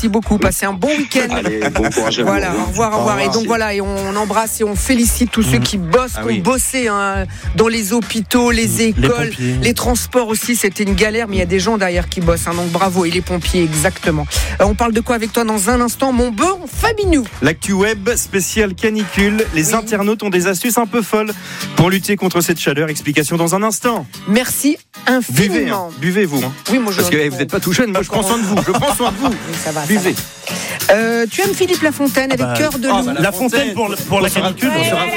Merci beaucoup. Passez un bon week-end. Allez, bon courage à vous. Voilà, au revoir. Et donc voilà, et on embrasse et on félicite tous ceux qui bossent, qui ont bossé dans les hôpitaux, les écoles, les transports aussi. C'était une galère, mais il y a des gens derrière qui bossent. Donc bravo. Et les pompiers, exactement. On parle de quoi avec toi dans un instant, mon bon Fabinou? L'actu web spéciale canicule. Les internautes ont des astuces un peu folles pour lutter contre cette chaleur. Explication dans un instant. Merci infiniment. Buvez-vous. Oui, moi parce que vous n'êtes pas tout jeune. Moi, je prends soin de vous. Oui, ça va. Buvez. Tu aimes Philippe Lafontaine avec Cœur de loup? La Fontaine pour la canicule.